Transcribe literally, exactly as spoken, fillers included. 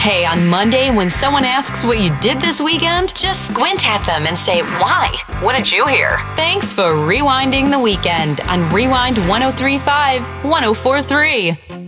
Hey, on Monday, when someone asks what you did this weekend, just squint at them and say, why? What did you hear? Thanks for rewinding the weekend on Rewind one oh three point five, one oh four point three.